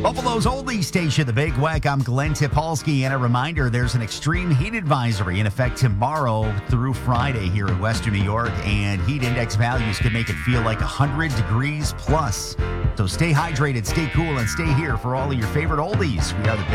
Buffalo's Oldie Station, the Big Weck. I'm Glenn Tipolsky, and a reminder, there's an extreme heat advisory in effect tomorrow through Friday here in Western New York, and heat index values could make it feel like 100 degrees plus. So stay hydrated, stay cool, and stay here for all of your favorite oldies. We are the